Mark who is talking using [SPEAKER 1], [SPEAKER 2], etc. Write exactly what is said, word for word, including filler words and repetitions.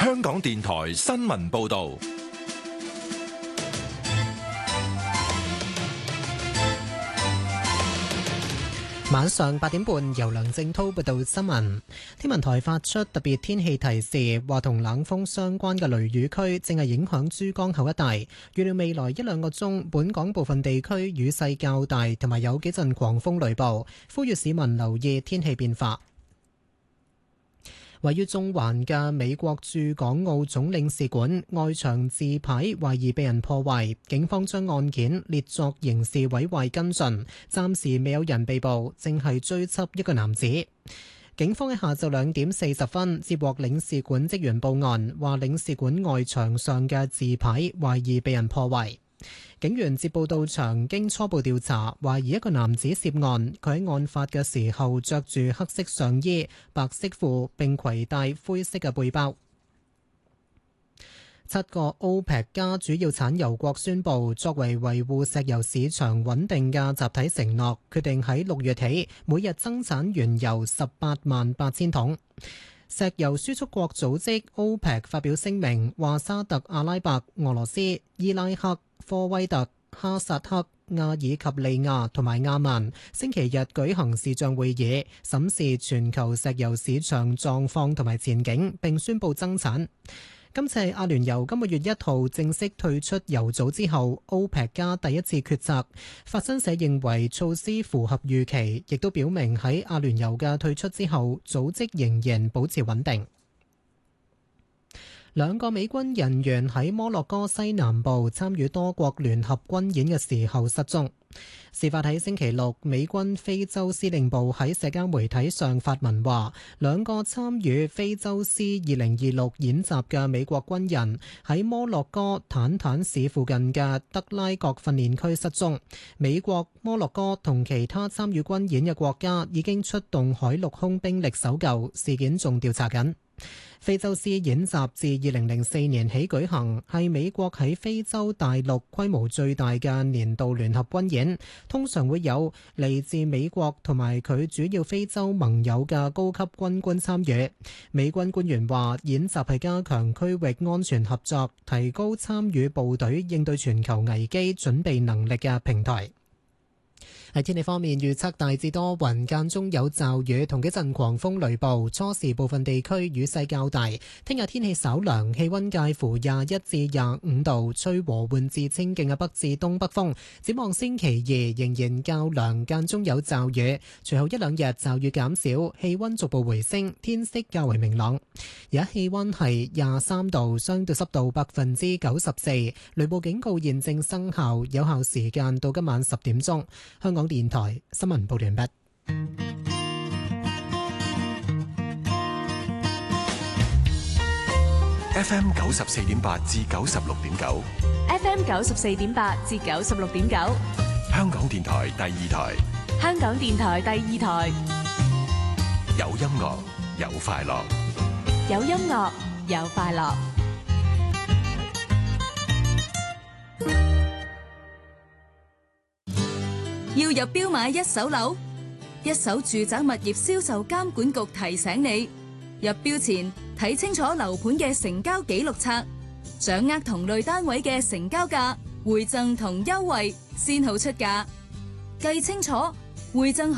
[SPEAKER 1] 香港電台新聞報道。
[SPEAKER 2] 晚上八點半，由梁正濤報道新聞。天文台發出特別天氣提示，話同冷鋒相關嘅雷雨區正係影響珠江口一帶。預料未來一兩個鐘，本港部分地區雨勢較大，同埋有幾陣狂風雷暴，呼籲市民留意天氣變化。位於中環嘅美國駐港澳總領事館外牆字牌懷疑被人破壞，警方將案件列作刑事毀壞跟進，暫時未有人被捕，正係追緝一個男子。警方喺下晝兩點四十分接獲領事館職員報案，話領事館外牆上嘅字牌懷疑被人破壞。警員接報到場，經初步調查，懷疑一個男子涉案。佢喺案發嘅時候着住黑色上衣、白色褲，並攜帶灰色嘅背包。七個 OPEC 加主要產油國宣布，作為維護石油市場穩定嘅集體承諾，決定喺六月起每日增產原油十八萬八千桶。石油輸出國組織 OPEC 發表聲明，話沙特阿拉伯、俄羅斯、伊拉克、科威特、哈薩克、阿爾及利亞同埋亞曼星期日舉行視像會議，審視全球石油市場狀況同埋前景，並宣布增產。今次係阿聯酋今個月一號正式退出油組之後 ，OPEC 加第一次決策。法新社認為措施符合預期，亦都表明喺阿聯酋嘅退出之後，組織仍然保持穩定。兩個美軍人員喺摩洛哥西南部參與多國聯合軍演嘅時候失蹤。事發喺星期六，美軍非洲司令部喺社交媒體上發文話，兩個參與非洲獅二零二六演習嘅美國軍人喺摩洛哥坦坦市附近嘅德拉國訓練區失蹤。美國、摩洛哥同其他參與軍演嘅國家已經出動海陸空兵力搜救，事件仲調查緊。非洲獅演習自二零零四年起舉行，係美國喺非洲大陸規模最大嘅年度聯合軍演，通常會有嚟自美國同埋佢主要非洲盟友嘅高級軍官參與。美軍官員話，演習係加強區域安全合作、提高參與部隊應對全球危機準備能力嘅平台。喺天氣方面，預測大致多雲，間中有驟雨同幾陣狂風雷暴，初時部分地區雨勢較大。聽日天氣稍涼，氣溫介乎廿一至廿五度，吹和緩至清勁嘅北至東北風。展望星期二仍然較涼，間中有驟雨，隨後一兩日驟雨減少，氣溫逐步回升，天色較為明朗。而家氣溫係廿三度，相對濕度百分之九十四，雷暴警告現正生效，有效時間到今晚十點鐘。香港電台新聞報道完畢。
[SPEAKER 1] F M 九十四點八至九十六點九
[SPEAKER 3] ，F M 九十四點八至九十六點九，
[SPEAKER 1] 香港電台第二台，
[SPEAKER 3] 香港電台第二台，
[SPEAKER 1] 有音樂有快樂，
[SPEAKER 3] 有音樂有快樂。要入標買一手樓，一手住宅物業銷售監管局提醒你，入標前睇清楚樓盤嘅成交記錄冊，掌握同類單位嘅成交價、回贈同優惠，先好出價。計清楚回贈